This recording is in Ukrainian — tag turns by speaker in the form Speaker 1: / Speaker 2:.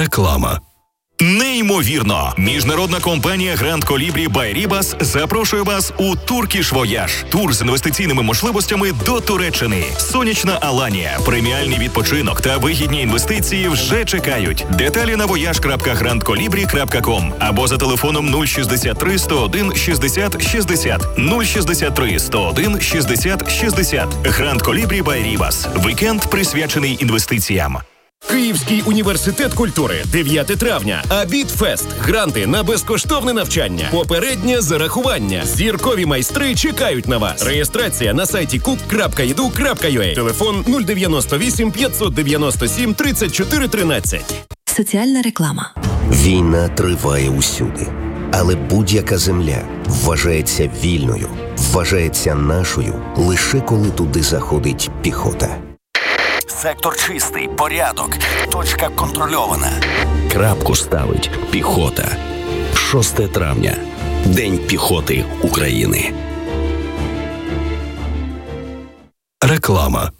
Speaker 1: Реклама. Неймовірно! Міжнародна компанія Grand Colibri by Ribas запрошує вас у Turkish Voyage. Тур з інвестиційними можливостями до Туреччини. Сонячна Аланія, преміальний відпочинок та вигідні інвестиції вже чекають. Деталі на voyage.grandcolibri.com або за телефоном 063 101 60 60 063 101 60 60. Grand Colibri by Ribas. Вікенд присвячений інвестиціям.
Speaker 2: Київський університет культури, 9 травня. Абітфест. Гранти на безкоштовне навчання. Попереднє зарахування. Зіркові майстри чекають на вас. Реєстрація на сайті cook.edu.ua. Телефон 098 597 34 13.
Speaker 3: Соціальна реклама.
Speaker 4: Війна триває усюди. Але будь-яка земля вважається вільною, вважається нашою, лише коли туди заходить піхота.
Speaker 5: Сектор чистий, порядок, точка контрольована.
Speaker 6: Крапку ставить піхота. 6 травня. День піхоти України.
Speaker 1: Реклама.